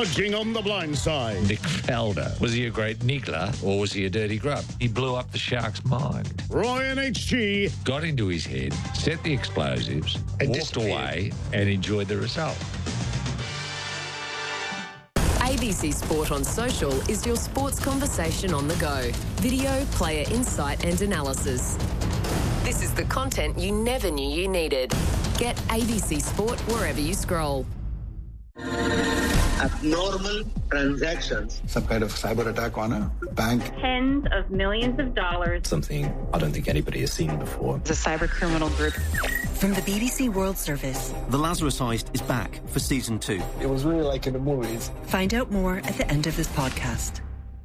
Judging on the blind side. Nick Felder. Was he a great niggler or was he a dirty grub? He blew up the Sharks' mind. Ryan HG. Got into his head, set the explosives, And walked away and enjoyed the result. ABC Sport on Social is your sports conversation on the go. Video, player insight and analysis. This is the content you never knew you needed. Get ABC Sport wherever you scroll. Abnormal transactions. Some kind of cyber attack on a bank. Tens of millions of dollars. Something I don't think anybody has seen before. It's a cyber criminal group. From the BBC World Service. The Lazarus Heist is back for season 2. It was really like in the movies. Find out more at the end of this podcast.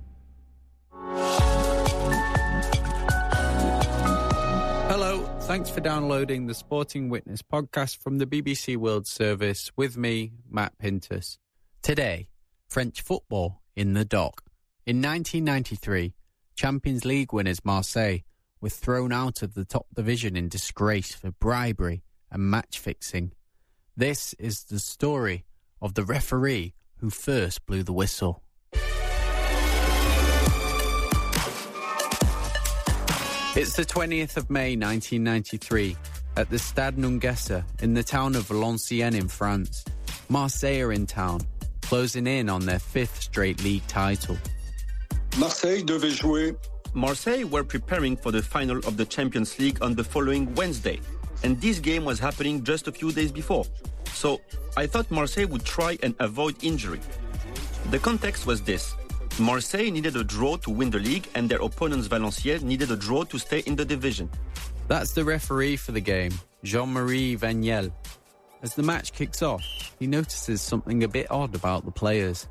Hello, thanks for downloading the Sporting Witness podcast from the BBC World Service with me, Matt Pintus. Today, French football in the dock. In 1993, Champions League winners Marseille were thrown out of the top division in disgrace for bribery and match fixing. This is the story of the referee who first blew the whistle. It's the 20th of May 1993 at the Stade Nungesser in the town of Valenciennes in France. Marseille are in town, closing in on their 5th straight league title. Marseille were preparing for the final of the Champions League on the following Wednesday, and this game was happening just a few days before. So I thought Marseille would try and avoid injury. The context was this. Marseille needed a draw to win the league, and their opponents Valenciennes needed a draw to stay in the division. That's the referee for the game, Jean-Marie Vaniel. As the match kicks off, he notices something a bit odd about the players.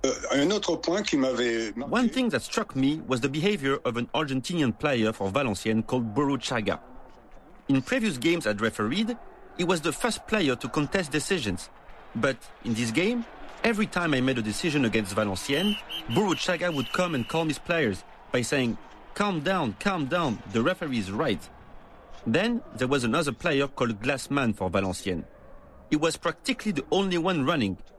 One thing that struck me was the behavior of an Argentinian player for Valenciennes called Burruchaga. In previous games I'd refereed, he was the first player to contest decisions. But in this game, every time I made a decision against Valenciennes, Burruchaga would come and calm his players by saying, calm down, the referee is right. Then there was another player called Glassman for Valenciennes. He was practically the only one running,